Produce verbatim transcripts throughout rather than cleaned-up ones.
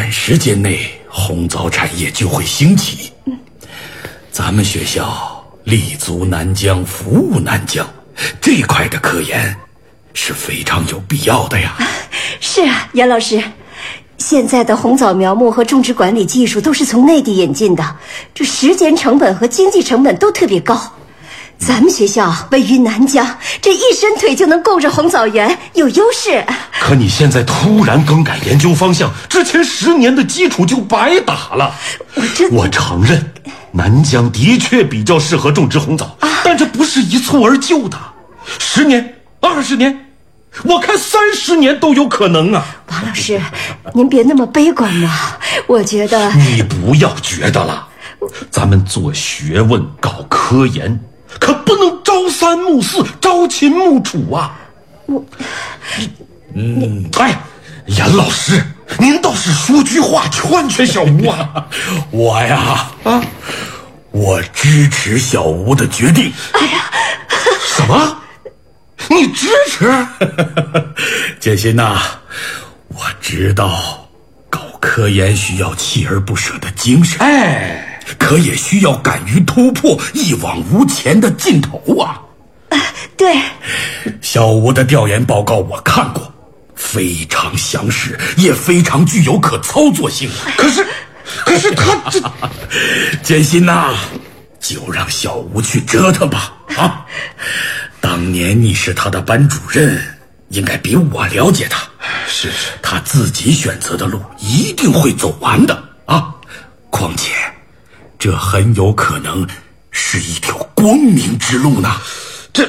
短时间内红枣产业就会兴起。嗯，咱们学校立足南疆，服务南疆，这块的科研是非常有必要的呀。 是啊，严老师，现在的红枣苗木和种植管理技术都是从内地引进的，这时间成本和经济成本都特别高。咱们学校位于南疆，这一伸腿就能够着红枣园，有优势。 可你现在突然更改研究方向，之前十年的基础就白打了。 我真我承认，南疆的确比较适合种植红枣，啊、但这不是一蹴而就的，十年、二十年，我看三十年都有可能啊。 王老师，您别那么悲观嘛，我觉得你不要觉得了，咱们做学问、搞科研。可不能朝三暮四，朝秦暮楚啊！ 我， 嗯，哎，严老师，您倒是说句话劝劝小吴啊！ 我呀，啊，我支持小吴的决定。 哎呀， 什么？你支持？ 建新呐，我知道搞科研需要锲而不舍的精神。 哎。 可也需要敢于突破一往无前的劲头啊！ 啊，对， 小吴的调研报告我看过，非常详实，也非常具有可操作性。 可是，可是他这， 建新呐，就让小吴去折腾吧！啊，当年你是他的班主任，应该比我了解他。 是是， 他自己选择的路一定会走完的啊！况且。这很有可能是一条光明之路呢。 这，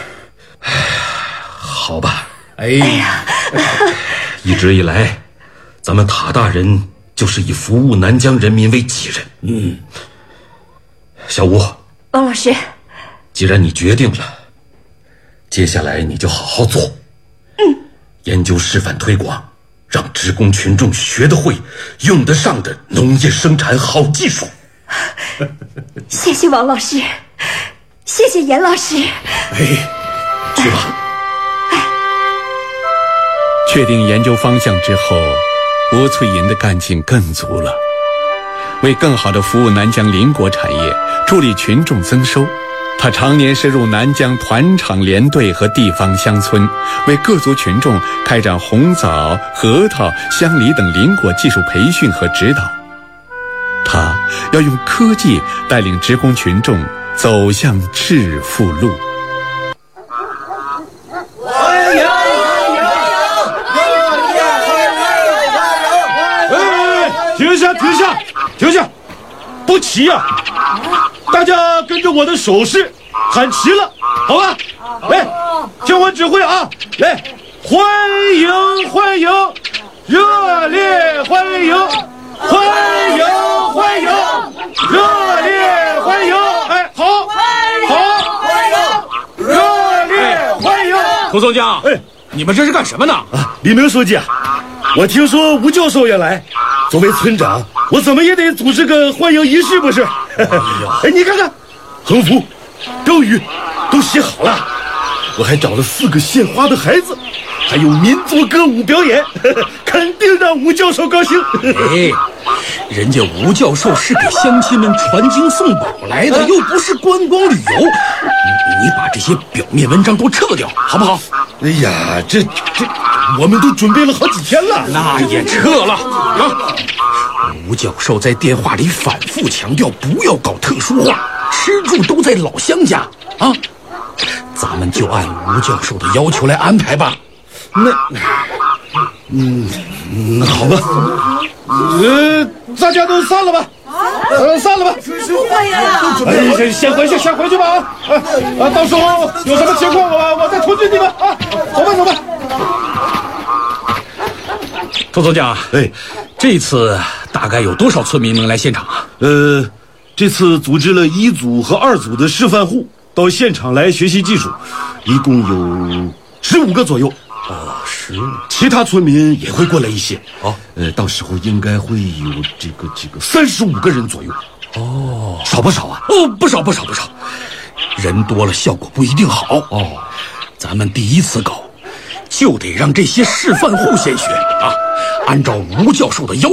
好吧。 哎呀， 一直以来，咱们塔大人就是以服务南疆人民为己任。嗯，小吴， 王老师， 既然你决定了，接下来你就好好做。嗯，研究示范推广，让职工群众学得会、用得上的农业生产好技术。 谢谢王老师，谢谢严老师。 哎，去吧。 哎， 确定研究方向之后，吴翠银的干劲更足了。为更好地服务南疆邻国产业，助力群众增收，他常年深入南疆团厂联队和地方乡村，为各族群众开展红枣、核桃、香梨等邻国技术培训和指导。他要用科技带领职工群众走向致富路。 欢迎欢迎热烈欢迎！哎，停下停下停下，不齐呀、啊！大家跟着我的手势喊齐了，好吧？来，听我指挥啊！来，欢迎欢迎，热烈欢迎！欢迎欢迎，热烈欢迎！哎，好，好，欢迎，热烈欢迎！ 涂总监，哎，你们这是干什么呢？ 啊，李明书记啊，我听说吴教授也来，作为村长，我怎么也得组织个欢迎仪式，不是？哎，你看看，横幅、标语都写好了，我还找了四个献花的孩子。还有民族歌舞表演，肯定让吴教授高兴。 哎，人家吴教授是给乡亲们传经送宝来的，又不是观光旅游。你你把这些表面文章都撤掉，好不好？ 哎呀，这这，我们都准备了好几天了， 那也撤了啊！吴教授在电话里反复强调，不要搞特殊化，吃住都在老乡家啊。咱们就按吴教授的要求来安排吧。 那，嗯，那好吧，呃，大家都散了吧，呃，散了吧。 欢迎啊！ 哎，先回去，先回去吧啊！啊，到时候有什么情况我我再通知你们啊！走吧，走吧。 涂总监，哎，这次大概有多少村民能来现场啊？ 呃，这次组织了一组和二组的示范户到现场来学习技术，一共有十五个左右。 哦，十五， 其他村民也会过来一些。哦，呃，到时候应该会有这个这个三十五个人左右。 哦， 少不少啊？ 哦，不少不少不少，人多了效果不一定好。 哦， 咱们第一次搞，就得让这些示范户先学啊，按照吴教授的要求。